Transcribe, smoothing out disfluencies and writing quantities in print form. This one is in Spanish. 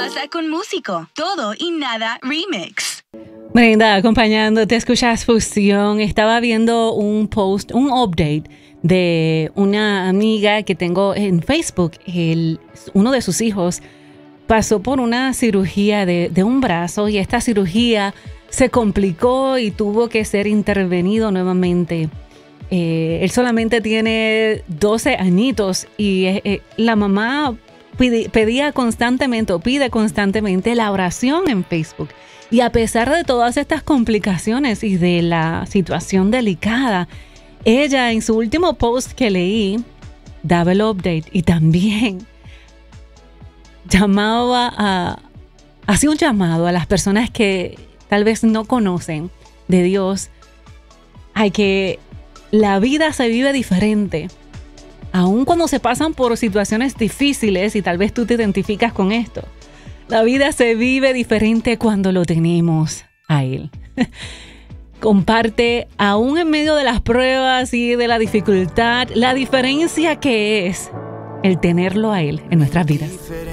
pasa con músico? Todo y nada remix. Brenda, acompañándote, escuchas Fusión. Estaba viendo un post, un update de una amiga que tengo en Facebook. Uno de sus hijos pasó por una cirugía de un brazo y esta cirugía se complicó y tuvo que ser intervenido nuevamente. Él solamente tiene 12 añitos y la mamá pide constantemente la oración en Facebook. Y a pesar de todas estas complicaciones y de la situación delicada, ella en su último post que leí daba el update y también hacía un llamado a las personas que tal vez no conocen de Dios a que la vida se vive diferente. Aun cuando se pasan por situaciones difíciles y tal vez tú te identificas con esto, la vida se vive diferente cuando lo tenemos a Él. Comparte, aún en medio de las pruebas y de la dificultad, la diferencia que es el tenerlo a Él en nuestras vidas.